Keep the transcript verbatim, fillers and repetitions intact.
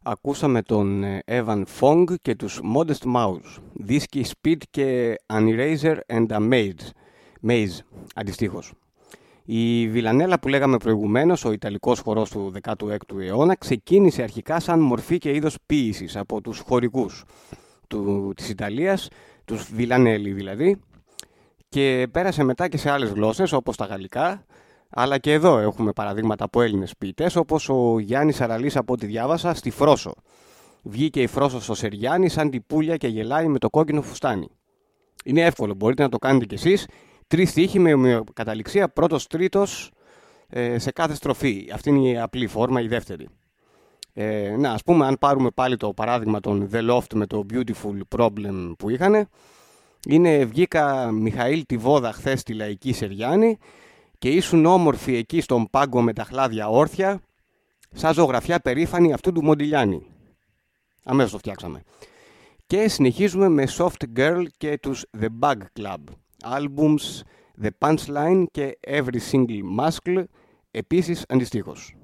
Ακούσαμε τον Evan Fong και τους Modest Mouse, Disky Speed και An Eraser and a Maze, Maze αντιστοίχως. Η Βιλανέλα που λέγαμε προηγουμένως, ο ιταλικός χορός του δέκατου έκτου αιώνα, ξεκίνησε αρχικά σαν μορφή και είδος ποίησης από τους χορηγούς του, της Ιταλίας, τους Βιλανέλη δηλαδή, και πέρασε μετά και σε άλλες γλώσσες όπως τα γαλλικά, αλλά και εδώ έχουμε παραδείγματα από Έλληνες ποιητές, όπως ο Γιάννης Αραλής, από ό,τι διάβασα, στη Φρόσο. Βγήκε η Φρόσο στο Σεριάννη σαν την πουλια και γελάει με το κόκκινο φουστάνι. Είναι εύκολο, μπορείτε να το κάνετε κι εσείς. Τρεις στίχοι με ομοιοκαταληξία, πρώτος, τρίτος, ε, σε κάθε στροφή. Αυτή είναι η απλή φόρμα, η δεύτερη. Ε, να, ας πούμε, αν πάρουμε πάλι το παράδειγμα των The Loft με το Beautiful Problem που είχανε, είναι βγήκα Μιχαήλ τη Βόδα χθες στη Λαϊκή Σεριάννη και ήσουν όμορφοι εκεί στον πάγκο με τα χλάδια όρθια, σαν ζωγραφιά περήφανη αυτού του Μοντιλιάνη. Αμέσως το φτιάξαμε. Και συνεχίζουμε με Soft Girl και τους The Bug Club. Albums The Punchline και Every Single Muscle, επίσης αντιστοίχως.